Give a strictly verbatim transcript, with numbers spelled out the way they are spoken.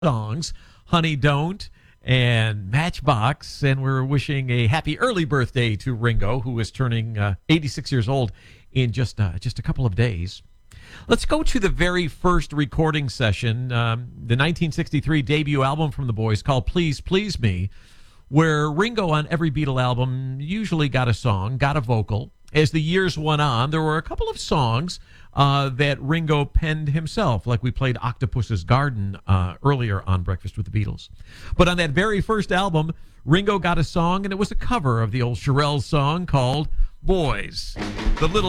songs, Honey Don't and Matchbox, and we're wishing a happy early birthday to Ringo, who is turning uh, eighty-six years old in just uh, just a couple of days. Let's go to the very first recording session, um, the nineteen sixty-three debut album from the Boys called Please Please Me, where Ringo on every Beatle album usually got a song, got a vocal. As the years went on, there were a couple of songs uh, that Ringo penned himself, like we played Octopus's Garden uh, earlier on Breakfast with the Beatles. But on that very first album, Ringo got a song, and it was a cover of the old Shirelles song called Boys. The little